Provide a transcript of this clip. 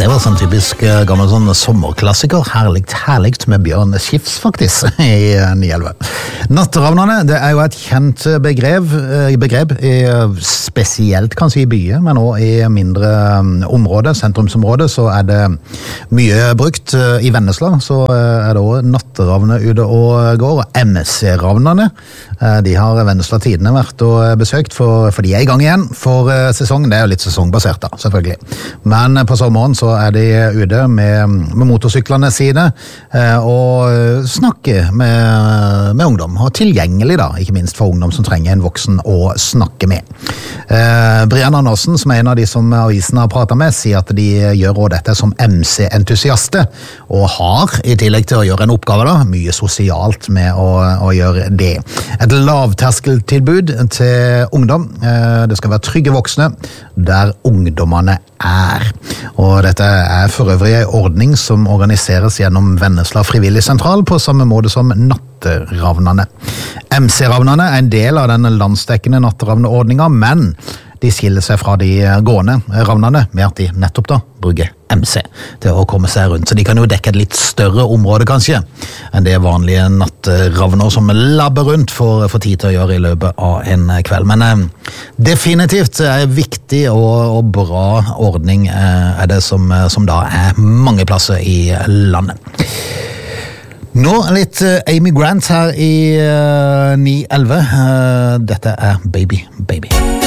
Det var sånn typisk gammel sånn sommerklassiker. Herligt med Bjørn Skifs, faktisk, i 911. Natteravnene, det er jo et kjent begrep spesielt kanskje i byer, men også i mindre områder, sentrumsområder, så er det mye brukt. I Vennesla så er det også natteravner ute og går. MC-ravnene, de har Vennesla Tidene vært og besøkt, for de er i gang igjen for sesongen. Det er jo litt sesongbasert da, selvfølgelig. Men på sommeren så er de ute med motorsyklene sine og snakker med ungdom, og tilgjengelig da, ikke minst for ungdom som trenger en voksen å snakke med. Brian Andersen, som er en av de som avisen har pratet med, sier at de gjør også dette som MC-entusiaster, og har, i tillegg til å gjøre en oppgave da, mye sosialt med å gjøre det. Et lavterskeltilbud til ungdom. Det skal være trygge voksne der ungdommene er. Og dette er for øvrig en ordning som organiseres gjennom Vennesla Frivillig Sentral på samme måte som Natteravnene. MC-ravnene er en del av den landsdekkende natteravneordningen, men de skiller seg fra de gående ravnene med at de nettopp da bruker MC til å komme seg rundt. Så de kan jo dekke et litt større område kanskje enn det vanlige natteravner som labber rundt for tid til å gjøre i løpet av en kveld. Men definitivt er viktig og bra ordning er det som da er mange plasser i landet. Nå litt Amy Grant her i 911. Dette er Baby.